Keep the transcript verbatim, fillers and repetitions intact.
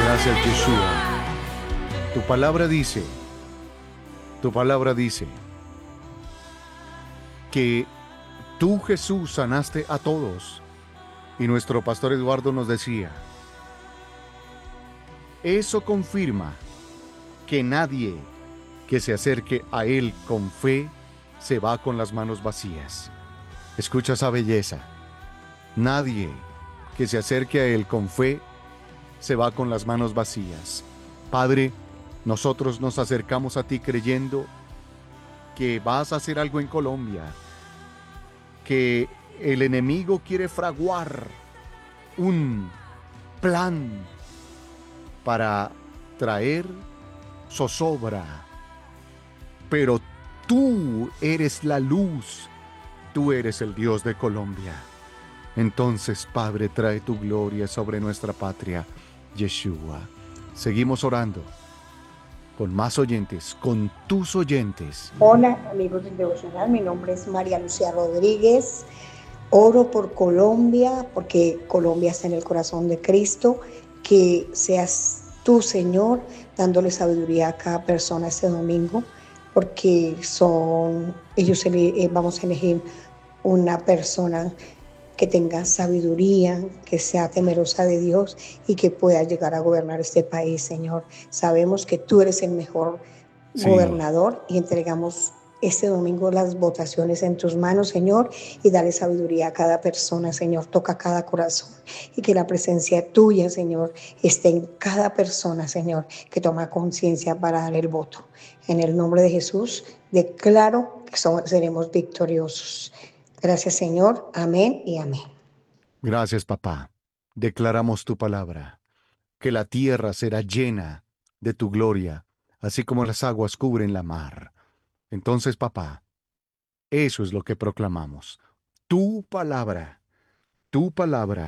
Gracias, Yeshua. Tu palabra dice, tu palabra dice que tú, Jesús, sanaste a todos. Y nuestro pastor Eduardo nos decía, eso confirma que nadie que se acerque a Él con fe se va con las manos vacías. Escucha esa belleza. Nadie que se acerque a Él con fe se va con las manos vacías. Padre, nosotros nos acercamos a ti creyendo que vas a hacer algo en Colombia, que el enemigo quiere fraguar un plan para traer zozobra, pero tú eres la luz, tú eres el Dios de Colombia. Entonces, Padre, trae tu gloria sobre nuestra patria, Yeshua. Seguimos orando con más oyentes, con tus oyentes. Hola, amigos del Devocional, mi nombre es María Lucía Rodríguez. Oro por Colombia, porque Colombia está en el corazón de Cristo. Que seas tú, Señor, dándole sabiduría a cada persona este domingo, porque son ellos eh, vamos a elegir una persona que tenga sabiduría, que sea temerosa de Dios y que pueda llegar a gobernar este país, Señor. Sabemos que tú eres el mejor Sí, gobernador y entregamos este domingo las votaciones en tus manos, Señor, y dale sabiduría a cada persona, Señor. Toca cada corazón y que la presencia tuya, Señor, esté en cada persona, Señor, que toma conciencia para dar el voto. En el nombre de Jesús, declaro que somos, seremos victoriosos. Gracias, Señor. Amén y amén. gracias, papá. Declaramos tu palabra, que la tierra será llena de tu gloria, así como las aguas cubren la mar. Entonces, papá, eso es lo que proclamamos. Tu palabra, tu palabra